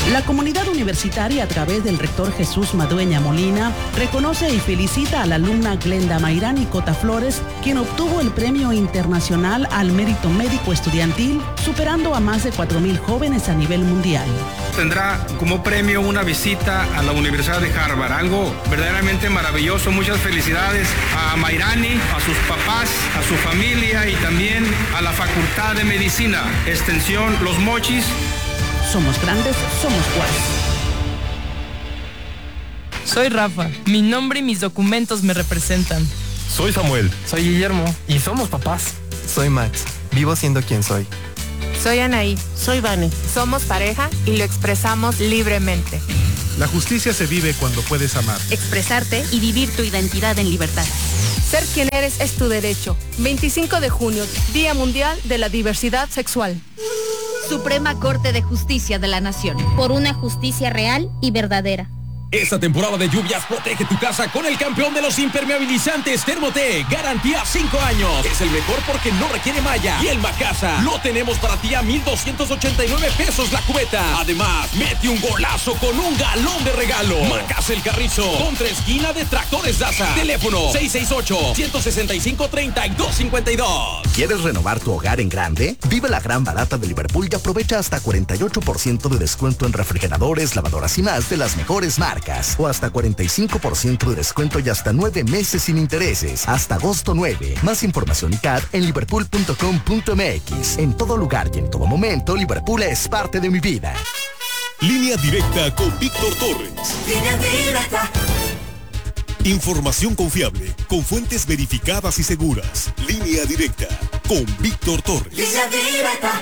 La comunidad universitaria, a través del rector Jesús Madueña Molina, reconoce y felicita a la alumna Glenda Mayrani Cota Flores, quien obtuvo el Premio Internacional al Mérito Médico Estudiantil, superando a más de 4,000 jóvenes a nivel mundial. Tendrá como premio una visita a la Universidad de Harvard, algo verdaderamente maravilloso. Muchas felicidades a Mayrani, a sus papás, a su familia y también a la Facultad de Medicina, Extensión Los Mochis. Somos grandes, somos Juárez. Soy Rafa. Mi nombre y mis documentos me representan. Soy Samuel. Soy Guillermo. Y somos papás. Soy Max. Vivo siendo quien soy. Soy Anaí. Soy Vane. Somos pareja y lo expresamos libremente. La justicia se vive cuando puedes amar, expresarte y vivir tu identidad en libertad. Ser quien eres es tu derecho. 25 de junio, Día Mundial de la Diversidad Sexual. Suprema Corte de Justicia de la Nación. Por una justicia real y verdadera. Esta temporada de lluvias protege tu casa con el campeón de los impermeabilizantes, Thermotec. Garantía 5 años. Es el mejor porque no requiere malla. Y el Macasa lo tenemos para ti a 1,289 pesos la cubeta. Además, mete un golazo con un galón de regalo. Macasa El Carrizo, contra esquina de Tractores Daza. Teléfono 668-165-3252. ¿Quieres renovar tu hogar en grande? Vive la gran barata de Liverpool y aprovecha hasta 48% de descuento en refrigeradores, lavadoras y más de las mejores marcas. O hasta 45% de descuento y hasta 9 meses sin intereses. Hasta agosto 9. Más información y CAD en liverpool.com.mx. En todo lugar y en todo momento, Liverpool es parte de mi vida. Línea directa con Víctor Torres. Línea directa. Información confiable, con fuentes verificadas y seguras. Línea directa con Víctor Torres. Línea directa.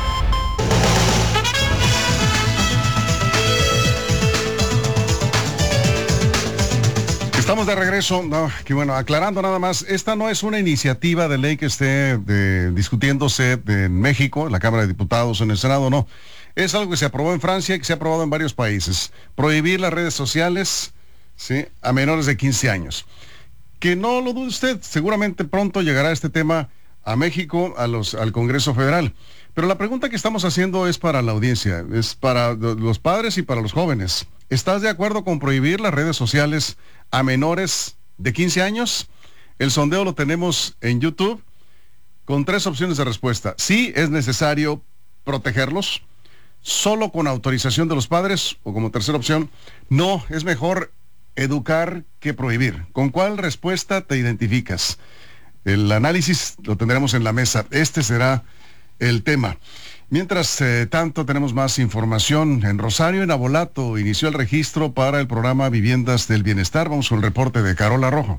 Estamos de regreso. No, que bueno, aclarando nada más, esta no es una iniciativa de ley que esté discutiéndose en México, en la Cámara de Diputados, en el Senado, no. Es algo que se aprobó en Francia y que se ha aprobado en varios países. Prohibir las redes sociales, ¿sí?, a menores de 15 años. Que no lo dude usted, seguramente pronto llegará este tema a México, al Congreso Federal. Pero la pregunta que estamos haciendo es para la audiencia, es para los padres y para los jóvenes. ¿Estás de acuerdo con prohibir las redes sociales a menores de 15 años? El sondeo lo tenemos en YouTube con 3 opciones de respuesta. Sí, es necesario protegerlos, solo con autorización de los padres, o como tercera opción, no, es mejor educar que prohibir. ¿Con cuál respuesta te identificas? El análisis lo tendremos en la mesa. Este será el tema. Mientras tanto, tenemos más información. En Rosario, en Abolato, inició el registro para el programa Viviendas del Bienestar. Vamos con el reporte de Carola Rojo.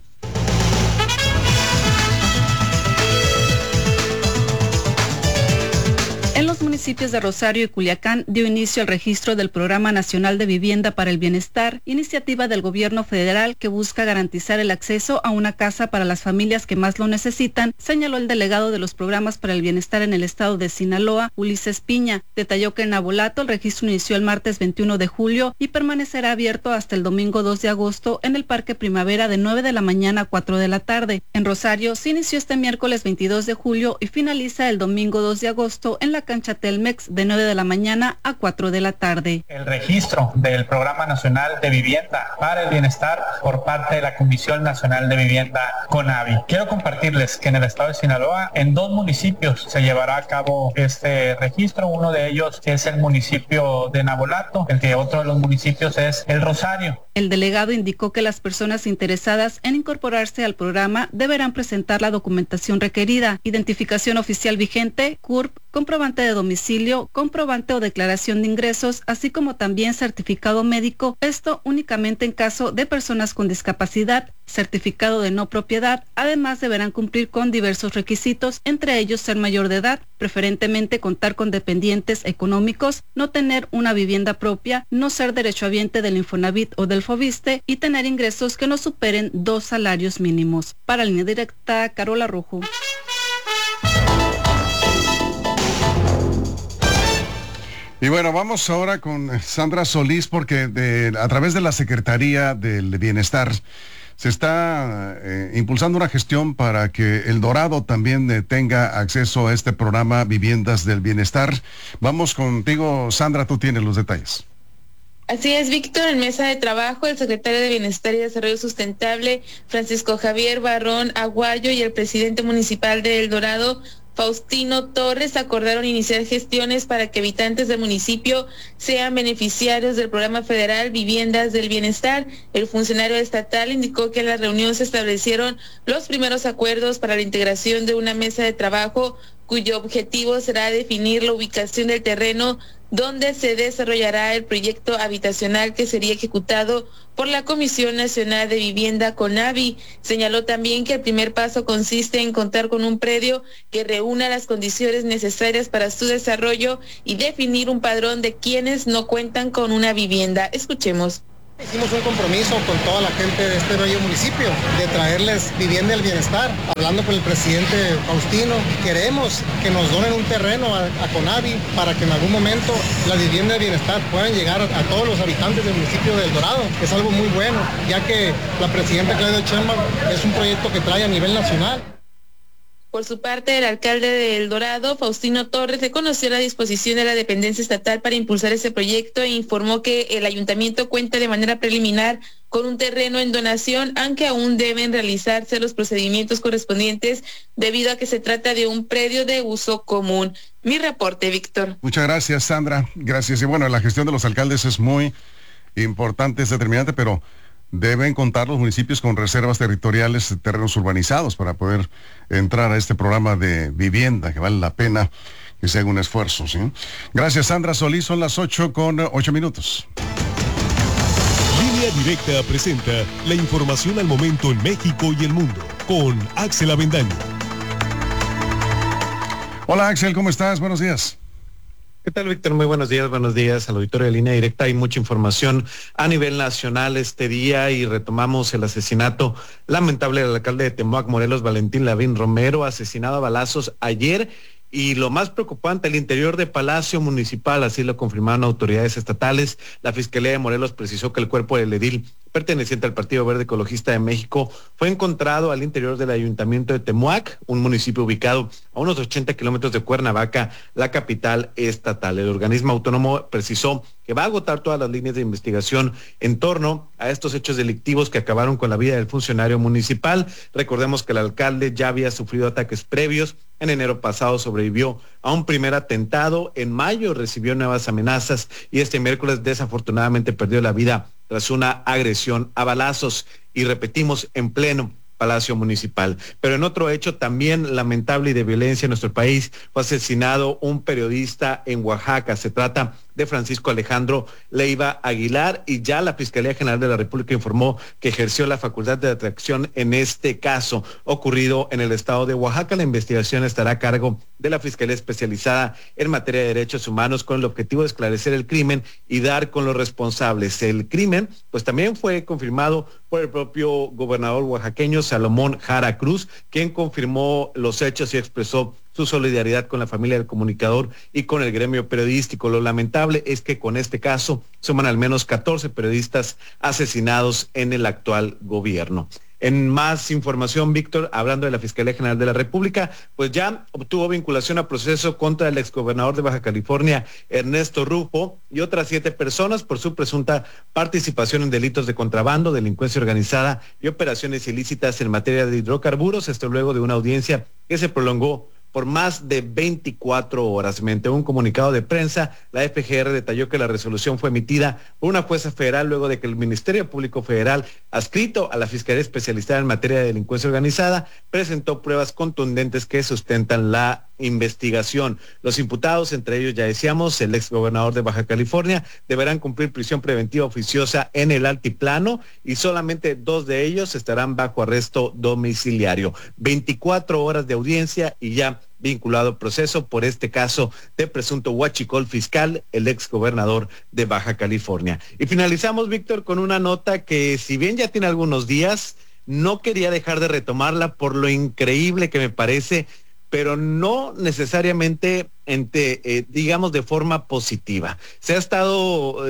En los municipios de Rosario y Culiacán dio inicio el registro del Programa Nacional de Vivienda para el Bienestar, iniciativa del gobierno federal que busca garantizar el acceso a una casa para las familias que más lo necesitan, señaló el delegado de los programas para el bienestar en el estado de Sinaloa, Ulises Piña. Detalló que en Abolato el registro inició el martes 21 de julio y permanecerá abierto hasta el domingo 2 de agosto en el Parque Primavera de 9 de la mañana a 4 de la tarde. En Rosario se inició este miércoles 22 de julio y finaliza el domingo 2 de agosto en la cancha Telmex de 9 de la mañana a 4 de la tarde. El registro del Programa Nacional de Vivienda para el Bienestar por parte de la Comisión Nacional de Vivienda, CONAVI. Quiero compartirles que en el estado de Sinaloa, en 2 municipios se llevará a cabo este registro. Uno de ellos es el municipio de Navolato, el que otro de los municipios es el Rosario. El delegado indicó que las personas interesadas en incorporarse al programa deberán presentar la documentación requerida: identificación oficial vigente, CURP, comprobante de domicilio, comprobante o declaración de ingresos, así como también certificado médico, esto únicamente en caso de personas con discapacidad, certificado de no propiedad. Además deberán cumplir con diversos requisitos, entre ellos ser mayor de edad, preferentemente contar con dependientes económicos, no tener una vivienda propia, no ser derechohabiente del Infonavit o del Foviste y tener ingresos que no superen 2 salarios mínimos. Para Línea Directa, Carola Rojo. Y bueno, vamos ahora con Sandra Solís, porque a través de la Secretaría del Bienestar se está impulsando una gestión para que El Dorado también tenga acceso a este programa Viviendas del Bienestar. Vamos contigo, Sandra, tú tienes los detalles. Así es, Víctor. En mesa de trabajo, el secretario de Bienestar y Desarrollo Sustentable, Francisco Javier Barrón Aguayo, y el presidente municipal de El Dorado, Faustino Torres, acordaron iniciar gestiones para que habitantes del municipio sean beneficiarios del programa federal Viviendas del Bienestar. El funcionario estatal indicó que en la reunión se establecieron los primeros acuerdos para la integración de una mesa de trabajo cuyo objetivo será definir la ubicación del terreno donde se desarrollará el proyecto habitacional que sería ejecutado por la Comisión Nacional de Vivienda CONAVI. Señaló también que el primer paso consiste en contar con un predio que reúna las condiciones necesarias para su desarrollo y definir un padrón de quienes no cuentan con una vivienda. Escuchemos. Hicimos un compromiso con toda la gente de este bello municipio de traerles vivienda del bienestar. Hablando con el presidente Faustino, queremos que nos donen un terreno a CONAVI para que en algún momento las viviendas del bienestar puedan llegar a todos los habitantes del municipio de El Dorado. Es algo muy bueno, ya que la presidenta Claudia Sheinbaum es un proyecto que trae a nivel nacional. Por su parte, el alcalde de El Dorado, Faustino Torres, reconoció la disposición de la dependencia estatal para impulsar ese proyecto e informó que el ayuntamiento cuenta de manera preliminar con un terreno en donación, aunque aún deben realizarse los procedimientos correspondientes debido a que se trata de un predio de uso común. Mi reporte, Víctor. Muchas gracias, Sandra. Gracias. Y bueno, la gestión de los alcaldes es muy importante, es determinante, pero deben contar los municipios con reservas territoriales de terrenos urbanizados para poder entrar a este programa de vivienda, que vale la pena que se haga un esfuerzo, ¿sí? Gracias, Sandra Solís. Son las 8:08. Línea Directa presenta la información al momento en México y el mundo con Axel Avendaño. Hola, Axel, ¿cómo estás? Buenos días. ¿Qué tal, Víctor? Muy buenos días al auditorio de Línea Directa. Hay mucha información a nivel nacional este día y retomamos el asesinato lamentable del alcalde de Temac, Morelos, Valentín Lavín Romero, asesinado a balazos ayer. Y lo más preocupante, el interior de Palacio Municipal, así lo confirmaron autoridades estatales. La Fiscalía de Morelos precisó que el cuerpo del edil perteneciente al Partido Verde Ecologista de México fue encontrado al interior del Ayuntamiento de Temuac, un municipio ubicado a unos 80 kilómetros de Cuernavaca, la capital estatal. El organismo autónomo precisó que va a agotar todas las líneas de investigación en torno a estos hechos delictivos que acabaron con la vida del funcionario municipal. Recordemos que el alcalde ya había sufrido ataques previos. En enero pasado sobrevivió a un primer atentado. En mayo recibió nuevas amenazas y este miércoles desafortunadamente perdió la vida tras una agresión a balazos. Y repetimos, en pleno Palacio Municipal. Pero en otro hecho también lamentable y de violencia en nuestro país, fue asesinado un periodista en Oaxaca. Se trata de Francisco Alejandro Leiva Aguilar y ya la Fiscalía General de la República informó que ejerció la facultad de atracción en este caso ocurrido en el estado de Oaxaca. La investigación estará a cargo de la Fiscalía Especializada en Materia de Derechos Humanos con el objetivo de esclarecer el crimen y dar con los responsables. El crimen pues también fue confirmado por el propio gobernador oaxaqueño Salomón Jara Cruz, quien confirmó los hechos y expresó su solidaridad con la familia del comunicador y con el gremio periodístico. Lo lamentable es que con este caso suman al menos 14 periodistas asesinados en el actual gobierno. En más información, Víctor, hablando de la Fiscalía General de la República, pues ya obtuvo vinculación a proceso contra el exgobernador de Baja California, Ernesto Rufo, y otras 7 personas por su presunta participación en delitos de contrabando, delincuencia organizada y operaciones ilícitas en materia de hidrocarburos. Esto luego de una audiencia que se prolongó por más de 24 horas. Mediante un comunicado de prensa, la FGR detalló que la resolución fue emitida por una jueza federal luego de que el Ministerio Público Federal, adscrito a la Fiscalía Especializada en Materia de Delincuencia Organizada, presentó pruebas contundentes que sustentan la investigación. Los imputados, entre ellos ya decíamos, el exgobernador de Baja California, deberán cumplir prisión preventiva oficiosa en el altiplano y solamente 2 de ellos estarán bajo arresto domiciliario. 24 horas de audiencia y ya vinculado al proceso por este caso de presunto huachicol fiscal, el exgobernador de Baja California. Y finalizamos, Víctor, con una nota que si bien ya tiene algunos días, no quería dejar de retomarla por lo increíble que me parece, pero no necesariamente, digamos, de forma positiva. Se ha estado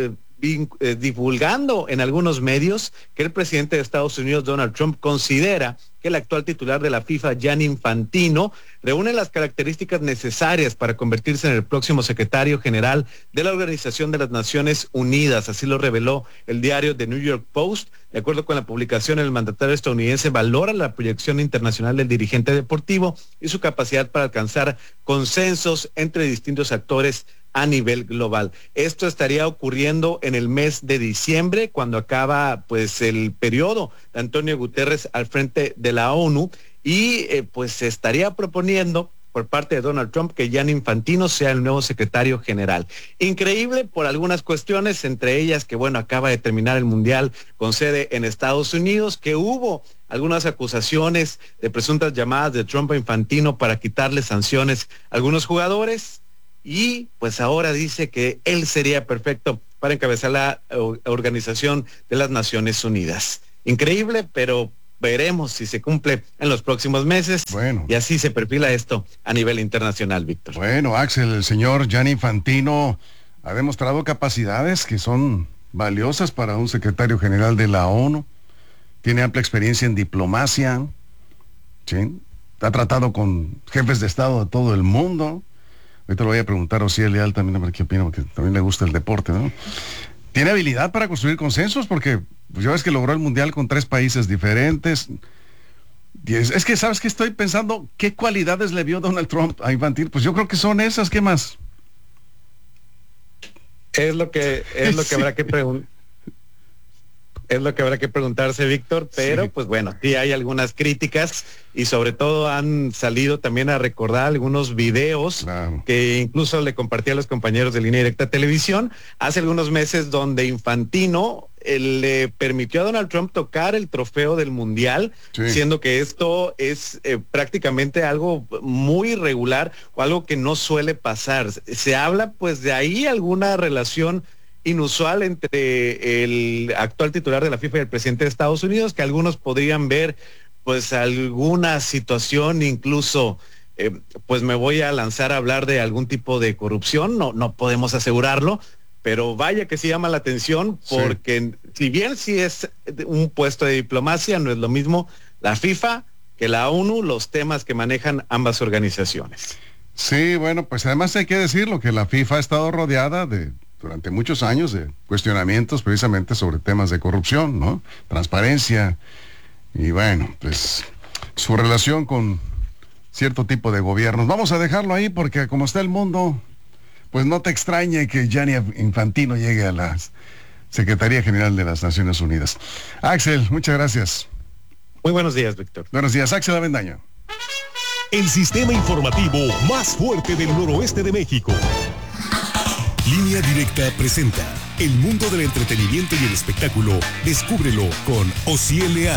divulgando en algunos medios que el presidente de Estados Unidos, Donald Trump, considera que el actual titular de la FIFA, Gianni Infantino, reúne las características necesarias para convertirse en el próximo secretario general de la Organización de las Naciones Unidas. Así lo reveló el diario The New York Post. De acuerdo con la publicación, el mandatario estadounidense valora la proyección internacional del dirigente deportivo y su capacidad para alcanzar consensos entre distintos actores a nivel global. Esto estaría ocurriendo en el mes de diciembre, cuando acaba pues el periodo de Antonio Guterres al frente de la ONU, y pues se estaría proponiendo por parte de Donald Trump que Gianni Infantino sea el nuevo secretario general. Increíble por algunas cuestiones, entre ellas que bueno, acaba de terminar el Mundial con sede en Estados Unidos, que hubo algunas acusaciones de presuntas llamadas de Trump a Infantino para quitarle sanciones a algunos jugadores, y pues ahora dice que él sería perfecto para encabezar la Organización de las Naciones Unidas. Increíble, pero veremos si se cumple en los próximos meses. Bueno. Y así se perfila esto a nivel internacional, Víctor. Bueno, Axel, el señor Gianni Infantino ha demostrado capacidades que son valiosas para un secretario general de la ONU. Tiene amplia experiencia en diplomacia, ¿sí? Ha tratado con jefes de Estado de todo el mundo. Ahorita lo voy a preguntar a Ociel Leal también, a ver qué opina, porque también le gusta el deporte, ¿no? Tiene habilidad para construir consensos, porque pues, ya ves que logró el Mundial con 3 países diferentes. Es que, ¿sabes qué estoy pensando? ¿Qué cualidades le vio Donald Trump a Infantino? Pues yo creo que son esas, ¿qué más? Es lo que habrá que preguntar. Es lo que habrá que preguntarse, Víctor, pero sí. Pues bueno, sí hay algunas críticas y sobre todo han salido también a recordar algunos videos que incluso le compartí a los compañeros de Línea Directa Televisión hace algunos meses, donde Infantino le permitió a Donald Trump tocar el trofeo del Mundial, siendo que esto es prácticamente algo muy irregular o algo que no suele pasar. Se habla pues de ahí alguna relación inusual entre el actual titular de la FIFA y el presidente de Estados Unidos, que algunos podrían ver pues alguna situación, incluso pues me voy a lanzar a hablar de algún tipo de corrupción, no podemos asegurarlo, pero vaya que sí llama la atención, porque si bien sí es un puesto de diplomacia, no es lo mismo la FIFA que la ONU, los temas que manejan ambas organizaciones. Sí, bueno, pues además hay que decirlo, que la FIFA ha estado rodeada durante muchos años de cuestionamientos precisamente sobre temas de corrupción, ¿no? Transparencia, y bueno, pues su relación con cierto tipo de gobiernos. Vamos a dejarlo ahí porque como está el mundo, pues no te extrañe que Gianni Infantino llegue a la Secretaría General de las Naciones Unidas. Axel, muchas gracias. Muy buenos días, Víctor. Buenos días, Axel Avendaño. El sistema informativo más fuerte del noroeste de México. Línea Directa presenta el mundo del entretenimiento y el espectáculo. Descúbrelo con Ociel Leal.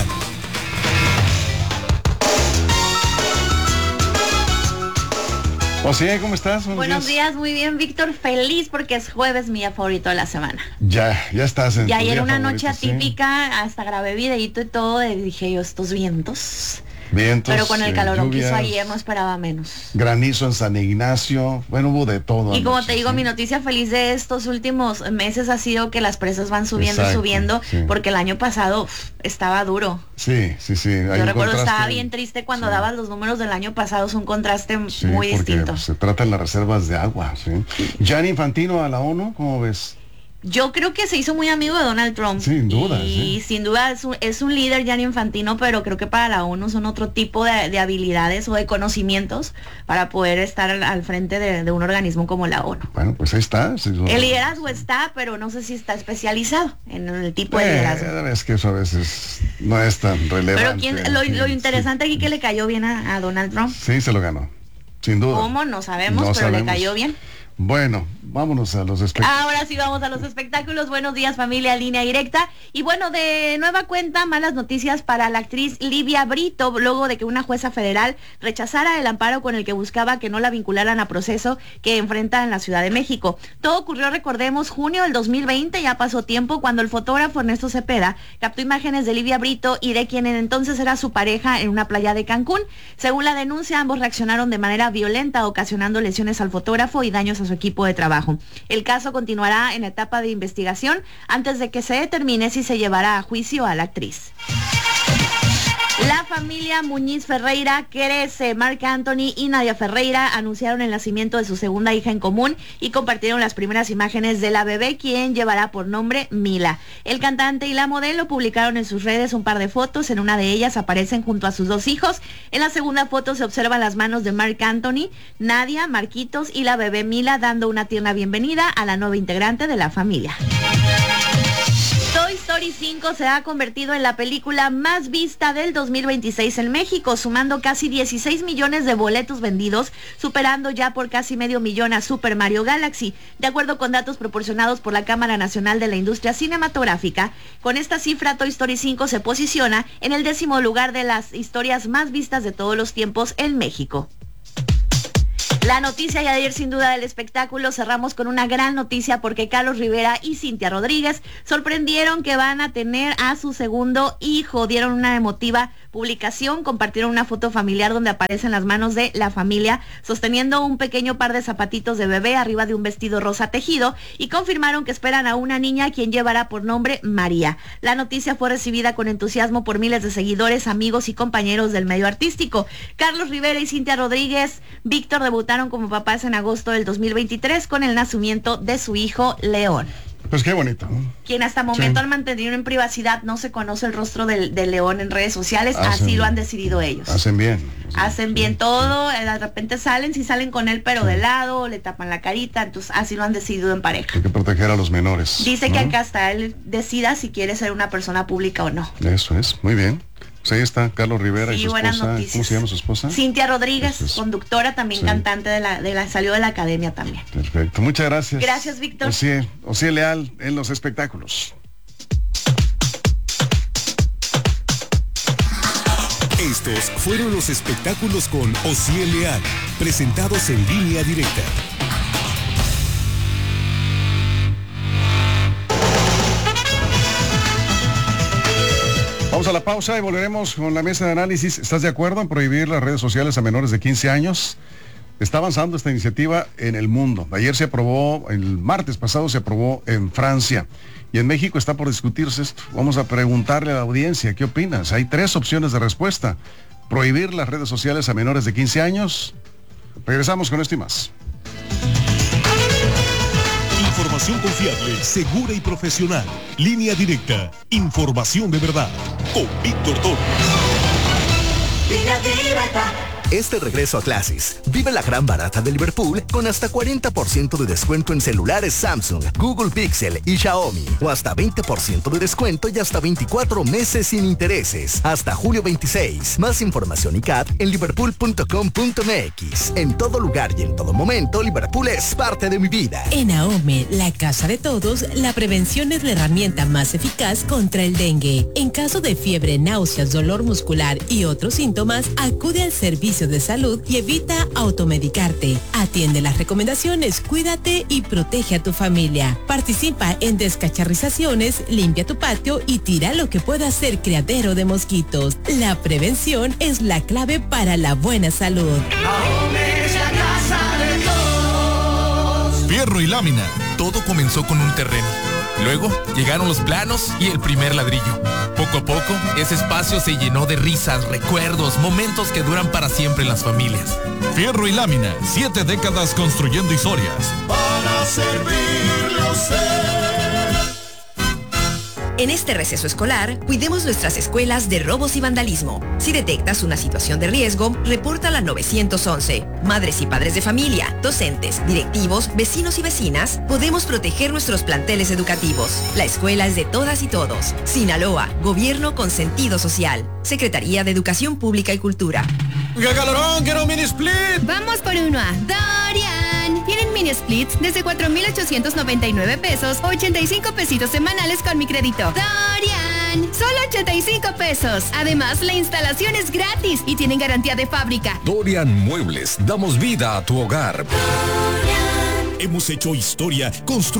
Ociel, ¿cómo estás? Buenos días, muy bien, Víctor. Feliz porque es jueves, mi día favorito de la semana. Ya estás en y tu ayer día una favorito, noche atípica, hasta grabé videíto y todo, y dije yo, estos vientos. Pero con el calorón que hizo ayer no esperaba menos. Granizo en San Ignacio, bueno, hubo de todo. Y como te digo, mi noticia feliz de estos últimos meses ha sido que las presas van subiendo, porque el año pasado estado duro. Sí. Yo recuerdo, estaba bien triste cuando dabas los números del año pasado, es un contraste muy distinto. Se tratan las reservas de agua, Gianni Infantino a la ONU, ¿cómo ves? Yo creo que se hizo muy amigo de Donald Trump. Sin duda. Y sin duda es un líder, Gianni Infantino, pero creo que para la ONU son otro tipo de habilidades o de conocimientos para poder estar al frente de un organismo como la ONU. Bueno, pues ahí está. El liderazgo está, pero no sé si está especializado en el tipo de liderazgo. Es que eso a veces no es tan relevante. Pero lo interesante aquí que le cayó bien a Donald Trump. Sí, se lo ganó. Sin duda. ¿Cómo? No sabemos, pero le cayó bien. Bueno, vámonos a los espectáculos. Ahora sí vamos a los espectáculos. Buenos días, familia Línea Directa. Y bueno, de nueva cuenta, malas noticias para la actriz Livia Brito, luego de que una jueza federal rechazara el amparo con el que buscaba que no la vincularan a proceso que enfrenta en la Ciudad de México. Todo ocurrió, recordemos, junio del 2020, ya pasó tiempo, cuando el fotógrafo Ernesto Cepeda captó imágenes de Livia Brito y de quien entonces era su pareja en una playa de Cancún. Según la denuncia, ambos reaccionaron de manera violenta, ocasionando lesiones al fotógrafo y daños a su equipo de trabajo. trabajo. El caso continuará en etapa de investigación antes de que se determine si se llevará a juicio a la actriz. La familia Muñiz Ferreira crece. Marc Anthony y Nadia Ferreira anunciaron el nacimiento de su segunda hija en común y compartieron las primeras imágenes de la bebé, quien llevará por nombre Mila. El cantante y la modelo publicaron en sus redes un par de fotos. En una de ellas aparecen junto a sus dos hijos. En la segunda foto se observan las manos de Marc Anthony, Nadia, Marquitos y la bebé Mila, dando una tierna bienvenida a la nueva integrante de la familia. Toy Story 5 se ha convertido en la película más vista del 2026 en México, sumando casi 16 millones de boletos vendidos, superando ya por casi medio millón a Super Mario Galaxy. De acuerdo con datos proporcionados por la Cámara Nacional de la Industria Cinematográfica, con esta cifra Toy Story 5 se posiciona en el 10º lugar de las historias más vistas de todos los tiempos en México. La noticia de ayer, sin duda, del espectáculo. Cerramos con una gran noticia porque Carlos Rivera y Cintia Rodríguez sorprendieron que van a tener a su segundo hijo. Dieron una emotiva publicación, compartieron una foto familiar donde aparecen las manos de la familia sosteniendo un pequeño par de zapatitos de bebé arriba de un vestido rosa tejido y confirmaron que esperan a una niña quien llevará por nombre María. La noticia fue recibida con entusiasmo por miles de seguidores, amigos y compañeros del medio artístico. Carlos Rivera y Cintia Rodríguez Víctor debutaron como papás en agosto del 2023 con el nacimiento de su hijo León. Pues qué bonito, ¿no? Quien hasta momento han mantenido en privacidad, no se conoce el rostro del León en redes sociales, así lo han decidido ellos. Hacen bien. Hacen bien todo, de repente salen con él pero de lado, le tapan la carita, entonces así lo han decidido en pareja. Hay que proteger a los menores. Dice que acá hasta él decida si quiere ser una persona pública o no. Eso es, muy bien. Pues ahí está Carlos Rivera y su esposa. Noticias. ¿Cómo se llama su esposa? Cintia Rodríguez, conductora, también cantante salió de la academia también. Perfecto, muchas gracias. Gracias, Víctor. Osiel Leal en los espectáculos. Estos fueron los espectáculos con Osiel Leal, presentados en Línea Directa. Vamos a la pausa y volveremos con la mesa de análisis. ¿Estás de acuerdo en prohibir las redes sociales a menores de 15 años? Está avanzando esta iniciativa en el mundo. Ayer se aprobó, el martes pasado se aprobó en Francia. Y en México está por discutirse esto. Vamos a preguntarle a la audiencia, ¿qué opinas? Hay 3 opciones de respuesta. Prohibir las redes sociales a menores de 15 años. Regresamos con esto y más. Información confiable, segura y profesional. Línea Directa. Información de verdad. Con Víctor Torres. Línea Directa. Este regreso a clases, vive la gran barata de Liverpool con hasta 40% de descuento en celulares Samsung, Google Pixel y Xiaomi. O hasta 20% de descuento y hasta 24 meses sin intereses. Hasta julio 26. Más información y CAT en liverpool.com.mx. En todo lugar y en todo momento, Liverpool es parte de mi vida. En AOME, la casa de todos, la prevención es la herramienta más eficaz contra el dengue. En caso de fiebre, náuseas, dolor muscular y otros síntomas, acude al servicio de salud y evita automedicarte. Atiende las recomendaciones, cuídate y protege a tu familia. Participa en descacharrizaciones, limpia tu patio y tira lo que pueda ser criadero de mosquitos. La prevención es la clave para la buena salud. Fierro y lámina. Todo comenzó con un terreno. Luego llegaron los planos y el primer ladrillo. Poco a poco, ese espacio se llenó de risas, recuerdos, momentos que duran para siempre en las familias. Fierro y lámina, 7 décadas construyendo historias. Para servirle a usted. En este receso escolar, cuidemos nuestras escuelas de robos y vandalismo. Si detectas una situación de riesgo, repórtala al 911. Madres y padres de familia, docentes, directivos, vecinos y vecinas, podemos proteger nuestros planteles educativos. La escuela es de todas y todos. Sinaloa, gobierno con sentido social. Secretaría de Educación Pública y Cultura. ¡Qué calorón! ¡Quiero un mini split! Vamos por uno a Dorian. Tienen mini splits desde 4,899 pesos, 85 pesitos semanales con mi crédito. Dorian, solo 85 pesos. Además, la instalación es gratis y tienen garantía de fábrica. Dorian Muebles, damos vida a tu hogar. Hemos hecho historia construyendo